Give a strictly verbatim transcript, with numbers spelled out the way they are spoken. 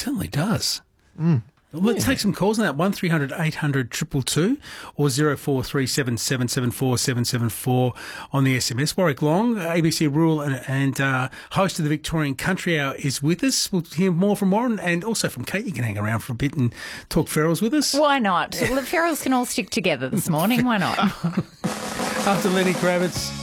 certainly does. Mm. Let's take some calls on that. one three hundred eight hundred two two two or zero four three seven seven seven four seven seven four on the S M S. Warwick Long, A B C Rural and, and uh, host of the Victorian Country Hour, is with us. We'll hear more from Warren and also from Kate. You can hang around for a bit and talk ferals with us. Why not? The ferals can all stick together this morning. Why not? After Lenny Kravitz.